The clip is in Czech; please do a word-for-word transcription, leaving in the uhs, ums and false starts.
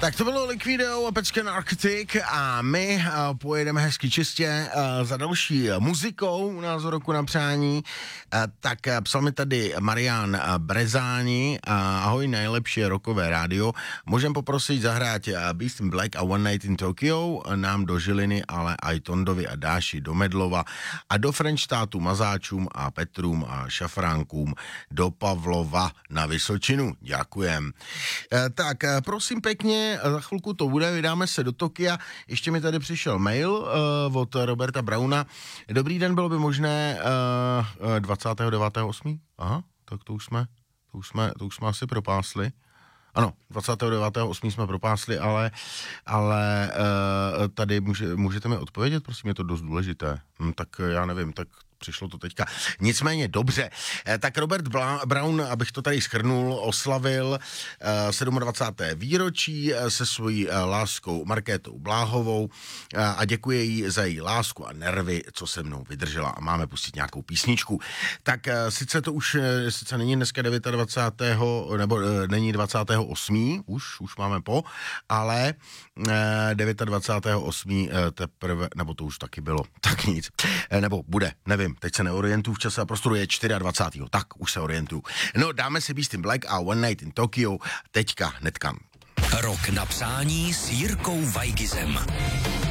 Tak to bylo Liquido a Pečken Arctic a my uh, pojedeme hezky čistě uh, za další muzikou u nás roku na přání. Uh, tak uh, psal mi tady Marian uh, Brezáni, uh, ahoj, nejlepší rockové rádio. Můžem poprosit zahrát uh, Beast in Black a One Night in Tokyo uh, nám do Žiliny, ale aj Tondovi a Dáši do Medlova a do Frenštátu Mazáčům a Petrům a Šafránkům do Pavlova na Vysočinu. Ďakujem. Uh, tak uh, prosím pěkně, za chvilku to bude, vydáme se do Tokia. Ještě mi tady přišel mail uh, od Roberta Brauna. Dobrý den, bylo by možné uh, dvacátého devátého osmého Aha, tak to už jsme, to už jsme, to už jsme asi propásli. Ano, dvacátého devátého osmého jsme propásli, ale, ale uh, tady může, můžete mi odpovědět, prosím, je to dost důležité. Hm, tak já nevím, tak přišlo to teďka. Nicméně dobře. Eh, tak Robert Bla- Brown, abych to tady shrnul, oslavil eh, dvacátého sedmého výročí eh, se svojí eh, láskou Markétou Bláhovou eh, a děkuji jí za její lásku a nervy, co se mnou vydržela. A máme pustit nějakou písničku. Tak eh, sice to už, eh, sice není dneska dvacátého devátého nebo eh, není dvacátého osmého už, už máme po, ale eh, dvacátého devátého osmého eh, teprve, nebo to už taky bylo, tak nic, eh, nebo bude, nevím. Teď se neorientuju v čase a prostoru, je dvacátého čtvrtého Tak, už se orientuju. No, dáme si Beast in Black a One Night in Tokyo teďka hnedka. Rok na přání s Jirkou Weigizem.